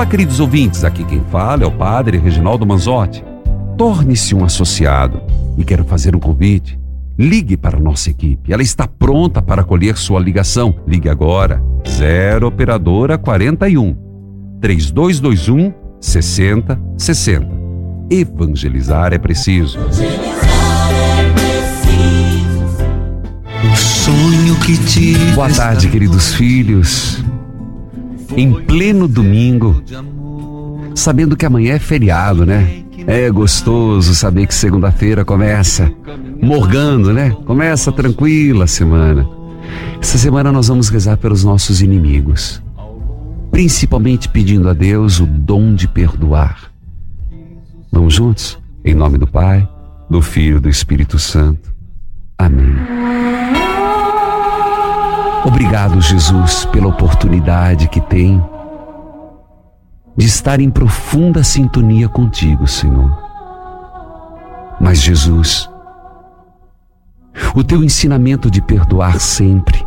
Olá, queridos ouvintes, aqui quem fala é o Padre Reginaldo Manzotti. Torne-se um associado e quero fazer um convite. Ligue para a nossa equipe, ela está pronta para acolher sua ligação. Ligue agora, 0 Operadora 41 3221 6060. Evangelizar é preciso. O sonho que tive. Boa tarde, queridos filhos. Em pleno domingo, sabendo que amanhã é feriado, né? É gostoso saber que segunda-feira começa morgando, né? Começa tranquila a semana. Essa semana nós vamos rezar pelos nossos inimigos, principalmente pedindo a Deus o dom de perdoar. Vamos juntos? Em nome do Pai, do Filho e do Espírito Santo. Amém. Obrigado, Jesus, pela oportunidade que tenho de estar em profunda sintonia contigo, Senhor. Mas, Jesus, o teu ensinamento de perdoar sempre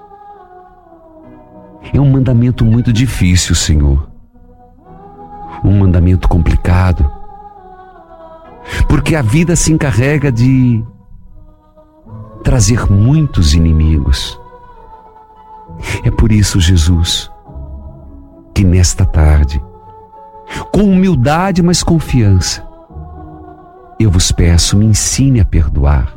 é um mandamento muito difícil, Senhor. Um mandamento complicado, porque a vida se encarrega de trazer muitos inimigos. É por isso, Jesus, que nesta tarde, com humildade, mas confiança, eu vos peço, me ensine a perdoar.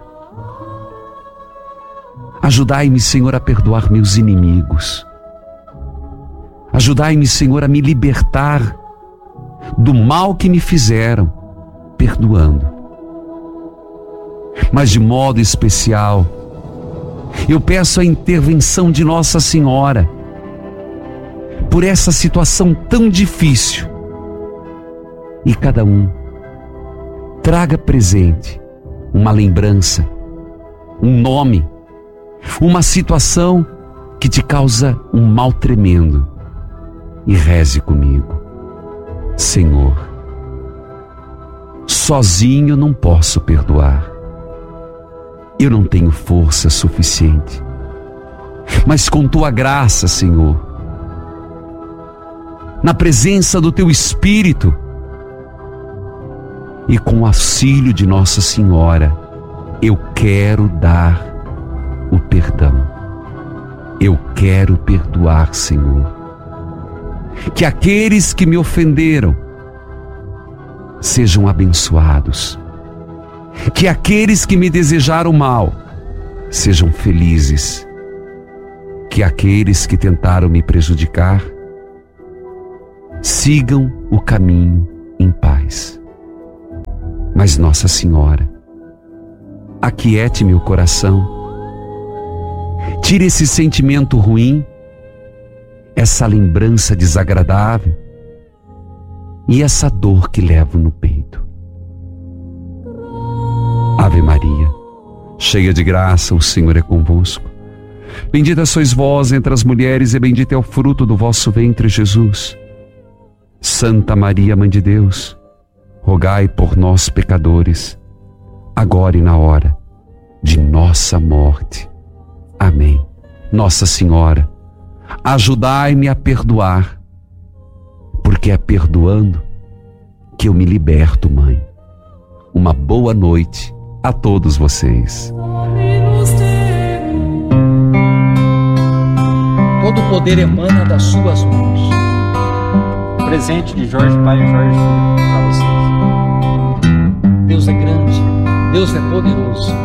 Ajudai-me, Senhor, a perdoar meus inimigos. Ajudai-me, Senhor, a me libertar do mal que me fizeram, perdoando. Mas de modo especial, eu peço a intervenção de Nossa Senhora por essa situação tão difícil. E cada um traga presente uma lembrança, um nome, uma situação que te causa um mal tremendo, e reze comigo. Senhor, sozinho não posso perdoar. Eu não tenho força suficiente, mas com tua graça, Senhor, na presença do teu Espírito e com o auxílio de Nossa Senhora, eu quero dar o perdão. Eu quero perdoar, Senhor. Que aqueles que me ofenderam sejam abençoados. Que aqueles que me desejaram mal sejam felizes. Que aqueles que tentaram me prejudicar sigam o caminho em paz. Mas Nossa Senhora, aquiete meu coração. Tire esse sentimento ruim, essa lembrança desagradável e essa dor que levo no peito. Ave Maria, cheia de graça, o Senhor é convosco. Bendita sois vós entre as mulheres e bendito é o fruto do vosso ventre, Jesus. Santa Maria, Mãe de Deus, rogai por nós, pecadores, agora e na hora de nossa morte. Amém. Nossa Senhora, ajudai-me a perdoar, porque é perdoando que eu me liberto, Mãe. Uma boa noite a todos vocês. Todo o poder emana das suas mãos. Presente de Jorge Pai e Jorge Filho para vocês. Deus é grande, Deus é poderoso.